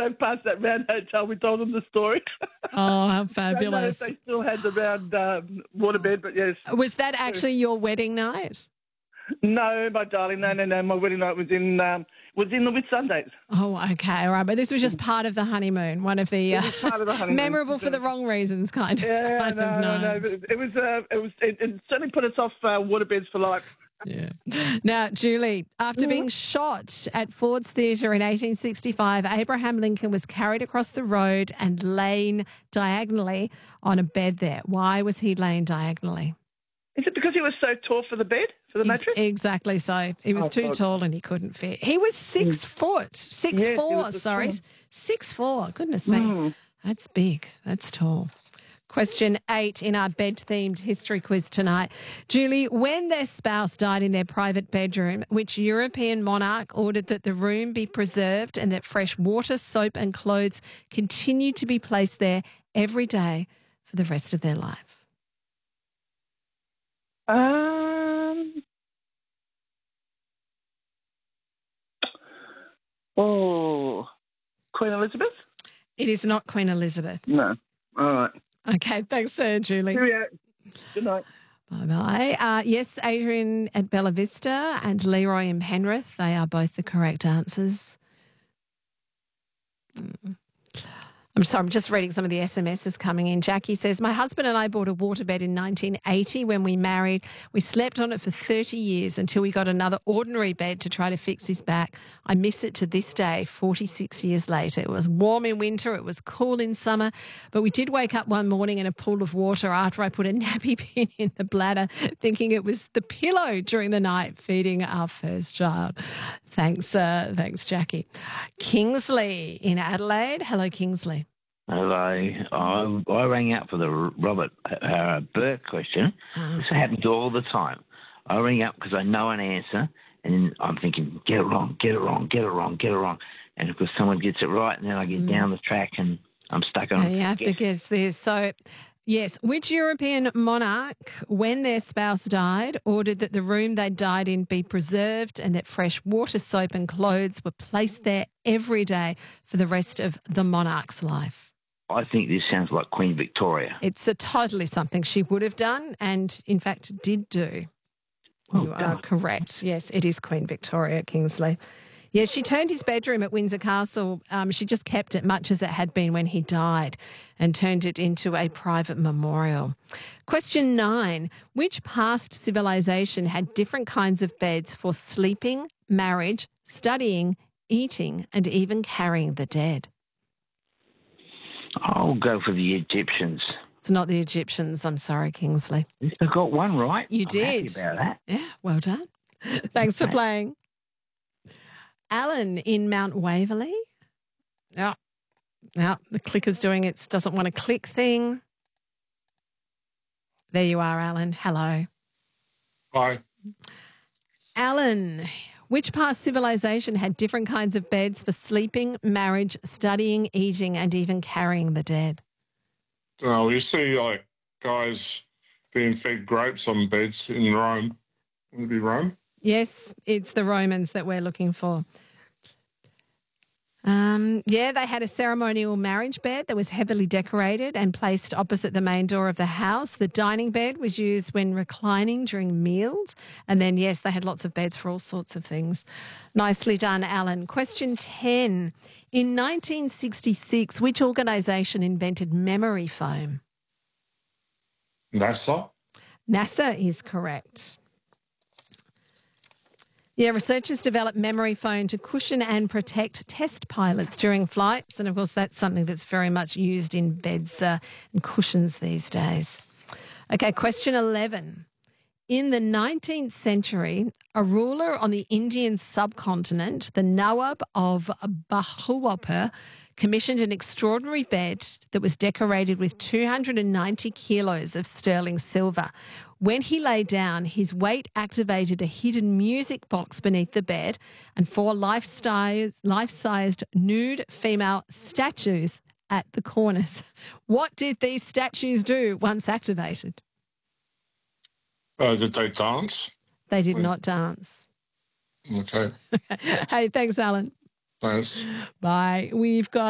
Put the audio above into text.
drove past that round hotel, we told them the story. Oh, how I don't know fabulous. if they still had the round waterbed, but yes. Was that actually your wedding night? No, my darling, no. My wedding night was in the Whitsundays. Oh, okay, all right. But this was just part of the honeymoon, one of the Part of the honeymoon. memorable for the wrong reasons kind of No. nights. But it certainly put us off waterbeds for life. Yeah. Now, Julie, after being shot at Ford's Theatre in 1865, Abraham Lincoln was carried across the road and lain diagonally on a bed there. Why was he laying diagonally? Is it because he was so tall for the bed, for the mattress? Exactly so. He was too tall and he couldn't fit. He was 6 foot, 6'4", sorry. 6'4", goodness me. That's big. That's tall. Question 8 in our bed-themed history quiz tonight. Julie, when their spouse died in their private bedroom, which European monarch ordered that the room be preserved and that fresh water, soap and clothes continue to be placed there every day for the rest of their life? Queen Elizabeth? It is not Queen Elizabeth. No. All right. Okay, thanks, Julie. Cheerio. Good night. Bye-bye. Yes, Adrian at Bella Vista and Leroy in Penrith. They are both the correct answers. I'm just reading some of the SMSs coming in. Jackie says, my husband and I bought a waterbed in 1980 when we married. We slept on it for 30 years until we got another ordinary bed to try to fix his back. I miss it to this day, 46 years later. It was warm in winter, it was cool in summer, but we did wake up one morning in a pool of water after I put a nappy pin in the bladder, thinking it was the pillow during the night feeding our first child. Thanks, Jackie. Kingsley in Adelaide. Hello, Kingsley. Hello. I rang up for the Robert Burke question. This happens all the time. I ring up because I know an answer, and I'm thinking, get it wrong. And of course, someone gets it right, and then I get down the track and I'm stuck on. You have to guess this. So, yes, which European monarch, when their spouse died, ordered that the room they died in be preserved and that fresh water, soap and clothes were placed there every day for the rest of the monarch's life? I think this sounds like Queen Victoria. It's totally something she would have done and, in fact, did do. You are correct. Yes, it is Queen Victoria, Kingsley. Yes, she turned his bedroom at Windsor Castle. She just kept it much as it had been when he died and turned it into a private memorial. Question 9. Which past civilization had different kinds of beds for sleeping, marriage, studying, eating, and even carrying the dead? I'll go for the Egyptians. It's not the Egyptians. I'm sorry, Kingsley. I got one right. You did. Happy about that. Yeah, well done. Thanks for playing. Alan in Mount Waverley. Yeah, the clicker's doing its doesn't want to click thing. There you are, Alan. Hello. Hi. Alan, which past civilization had different kinds of beds for sleeping, marriage, studying, eating, and even carrying the dead? Well, you see, like, guys being fed grapes on beds in Rome. Would it be Rome? Yes, it's the Romans that we're looking for. They had a ceremonial marriage bed that was heavily decorated and placed opposite the main door of the house. The dining bed was used when reclining during meals. And then, yes, they had lots of beds for all sorts of things. Nicely done, Alan. Question 10. In 1966, which organisation invented memory foam? NASA? NASA is correct. Yeah, researchers developed memory foam to cushion and protect test pilots during flights. And, of course, that's something that's very much used in beds and cushions these days. Okay, question 11. In the 19th century, a ruler on the Indian subcontinent, the Nawab of Bahawalpur, commissioned an extraordinary bed that was decorated with 290 kilos of sterling silver. When he lay down, his weight activated a hidden music box beneath the bed and 4 life-sized nude female statues at the corners. What did these statues do once activated? Did they dance? They did not dance. Okay. Hey, thanks, Alan. Thanks. Bye. We've got